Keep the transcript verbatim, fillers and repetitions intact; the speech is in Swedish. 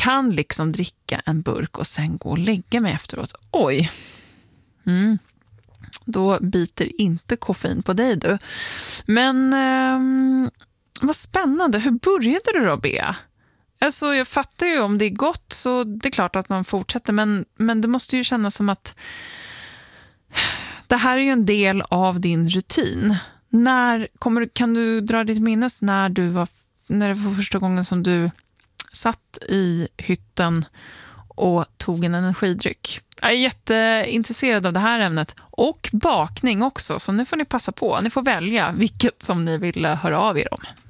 kan liksom dricka en burk och sen gå och lägga mig efteråt. Oj. Mm. Då biter inte koffein på dig du. Men eh, vad spännande. Hur började du då, Bea? Alltså, jag fattar ju om det är gott så det är klart att man fortsätter. Men, men det måste ju kännas som att det här är ju en del av din rutin. När kommer, kan du dra ditt minnes när du var, när det var första gången som du satt i hytten och tog en energidryck? Jag är jätteintresserad av det här ämnet. Och bakning också, så nu får ni passa på. Ni får välja vilket som ni vill höra av er om.